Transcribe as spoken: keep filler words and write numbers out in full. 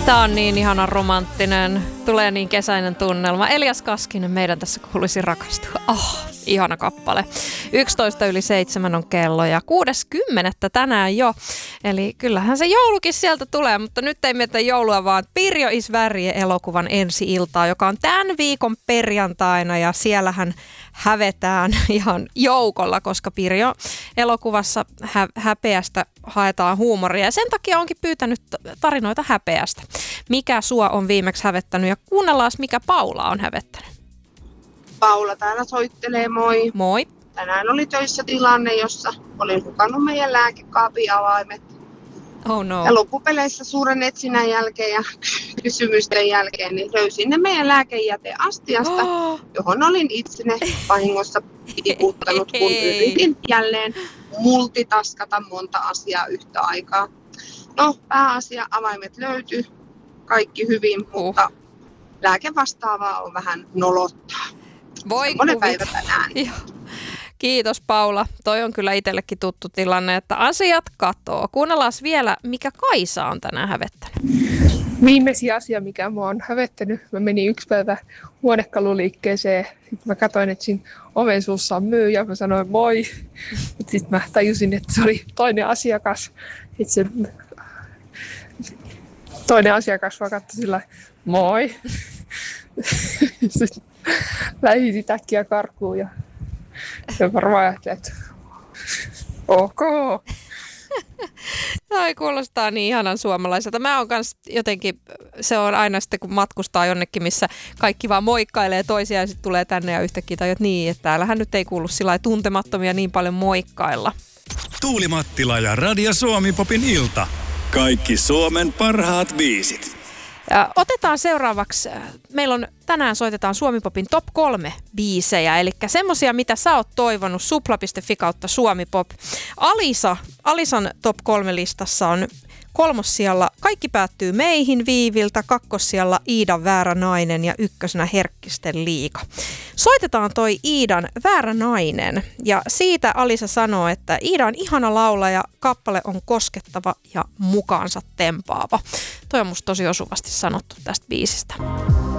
Tää on niin ihana romanttinen. Tulee niin kesäinen tunnelma. Elias Kaskinen, meidän tässä kuuluisi rakastua. Oh, ihana kappale. yksitoista yli seitsemän on kello ja kuudes kymmenettä tänään jo. Eli kyllähän se joulukin sieltä tulee, mutta nyt ei mietitä joulua, vaan Pirjo is Värje -elokuvan ensi-iltaa, joka on tämän viikon perjantaina ja siellähän hävetään ihan joukolla, koska Pirjo elokuvassa hä- häpeästä haetaan huumoria ja sen takia onkin pyytänyt tarinoita häpeästä. Mikä sua on viimeksi hävettänyt ja kuunnellaan, mikä Paula on hävettänyt. Paula täällä soittelee, moi. Moi. Tänään oli töissä tilanne, jossa olin hukannut meidän lääkekaapin avaimet. Oh no. Ja loppupeleissä suuren etsinnän jälkeen ja kysymysten jälkeen niin löysin ne meidän lääkejäteastiasta, oh. johon olin itsenne vahingossa tiputtanut, kun yritin jälleen multitaskata monta asiaa yhtä aikaa. No, pääasia, avaimet löytyi, kaikki hyvin, uh. mutta lääkevastaavaa on vähän nolottaa. Voi Semmoinen päivä tänään. Kiitos Paula. Toi on kyllä itsellekin tuttu tilanne, että asiat katoo. Kuunnellaan vielä, mikä Kaisa on tänään hävettänyt. Viimeisin asia, mikä mua on hävettänyt, mä menin yksi päivä huonekaluliikkeeseen. Sitten mä katsoin, että siinä oven suussa on myyjä. Mä sanoin moi. Sitten mä tajusin, että se oli toinen asiakas. Se toinen asiakas vaan katsoi sillä moi. Sitten lähdin äkkiä karkuun ja ja varmaan ajattelin, että ok. Toi kuulostaa niin ihanan suomalaiselta. Mä oon kans jotenkin, se on aina sitten kun matkustaa jonnekin, missä kaikki vaan moikkailee toisiaan ja sitten tulee tänne ja yhtäkkiä tajut niin, että täällähän nyt ei kuulu sillä tuntemattomia niin paljon moikkailla. Tuuli Mattila ja Radio Suomi Popin ilta. Kaikki Suomen parhaat biisit. Ja otetaan seuraavaksi, meillä on tänään soitetaan Suomi Popin top kolme biisejä, eli semmosia, mitä sä oot toivonut, supla piste fi kautta Suomi Pop. Alisa, Alisan top kolme listassa on kolmossijalla Kaikki päättyy meihin Viiviltä, kakkossijalla Iidan Väärä nainen ja ykkösenä Herkkisten liiga. Soitetaan toi Iidan Väärä nainen ja siitä Alisa sanoo, että Iida on ihana laulaja, kappale on koskettava ja mukaansa tempaava. Toi on musta tosi osuvasti sanottu tästä biisistä.